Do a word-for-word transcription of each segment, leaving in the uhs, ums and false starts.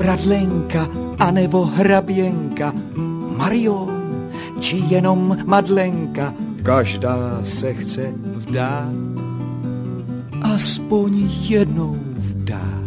Pradlenka, anebo hraběnka, Marion, či jenom Madlenka, každá se chce vdát, aspoň jednou vdát.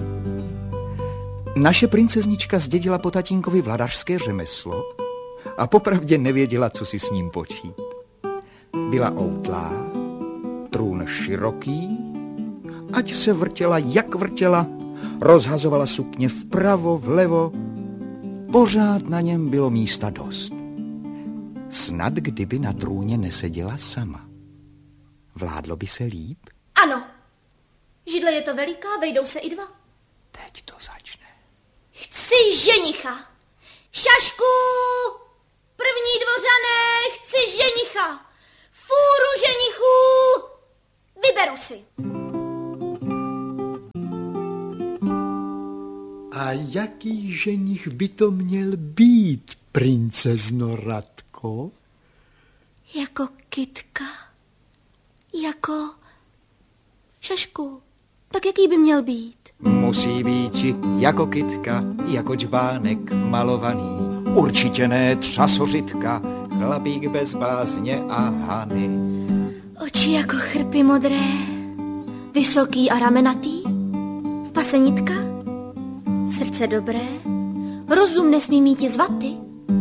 Naše princeznička zdědila po tatínkovi vladařské řemeslo a popravdě nevěděla, co si s ním počít. Byla outlá, trůn široký, ať se vrtěla, jak vrtěla, rozhazovala sukně vpravo, vlevo, pořád na něm bylo místa dost. Snad kdyby na trůně neseděla sama. Vládlo by se líp? Ano. Židle je to veliká, vejdou se i dva. Teď to začne. Chci ženicha. Šašku! První dvořané, chci ženicha. Fůru ženichů! Vyberu si. A jaký ženich by to měl být, princezno Radko? Jako kytka. Jako... Šašku, tak jaký by měl být? Musí být jako kytka, jako džbánek malovaný. Určitě ne třasořitka, chlapík bez bázně a hany. Oči jako chrpy modré, vysoký a ramenatý, v pase nitka, srdce dobré, rozum nesmí míti zvaty.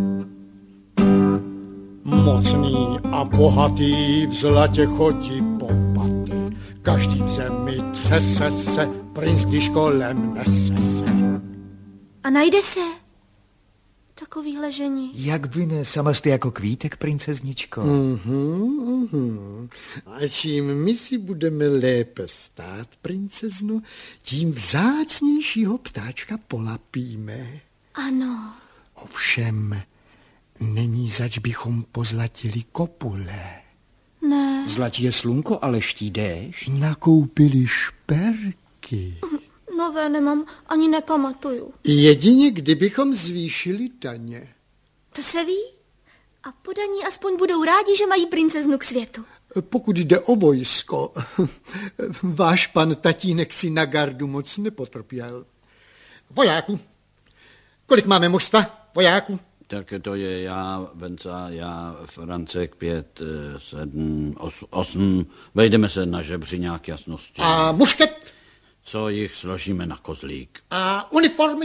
Mocný a bohatý v zlatě chodí po paty, každý v zemi třese se, princ když kolem nese se. A najde se takovýhle ženi. Jak by ne, sama jste jako kvítek, princezničko. Uhum, uhum. A čím my si budeme lépe stát, princezno, tím vzácnějšího ptáčka polapíme. Ano. Ovšem, není zač bychom pozlatili kopule. Ne. Zlatí je slunko, ale ští déšť. Nakoupili šperky. Nové nemám, ani nepamatuju. Jedině kdybychom zvýšili daně. To se ví? A podaní aspoň budou rádi, že mají princeznu k světu. Pokud jde o vojsko, váš pan tatínek si na gardu moc nepotrpěl. Vojáku, kolik máme mužstva, vojáku? Tak to je já, Venca, já, Francek, pět, sedm, os, osm. Vejdeme se na žebřiňák jasnosti. A mušket? Co jich složíme na kozlík? A uniformy?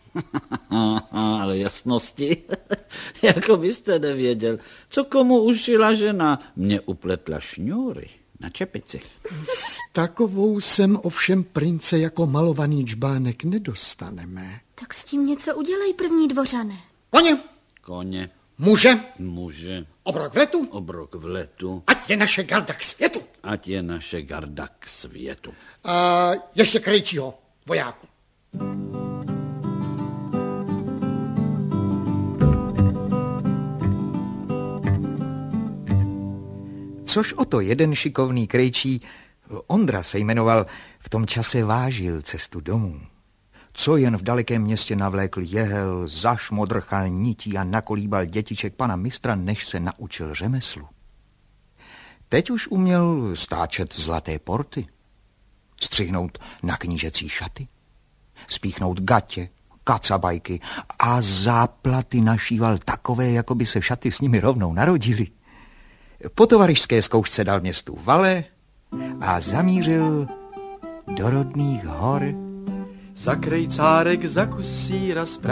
Ale jasnosti, jako byste nevěděl. Co komu ušila žena? Mě upletla šňůry na čepici. S takovou sem ovšem prince jako malovaný džbánek nedostaneme. Tak s tím něco udělej, první dvořané. Koně. Koně. Muže. Muže. Obrok v letu. Obrok v letu. Ať je naše garda k světu. Ať je naše garda k světu. A ještě krejčího, vojáku. Což o to jeden šikovný krejčí, Ondra se jmenoval, v tom čase vážil cestu domů. Co jen v dalekém městě navlékl jehel, zašmodrchal nití a nakolíbal dětiček pana mistra, než se naučil řemeslu. Teď už uměl stáčet zlaté porty, střihnout na knížecí šaty, spíchnout gatě, kacabajky a záplaty našíval takové, jako by se šaty s nimi rovnou narodily. Po tovarišské zkoušce dal městu vale a zamířil do rodných hor. Za krejcárek, za kus síra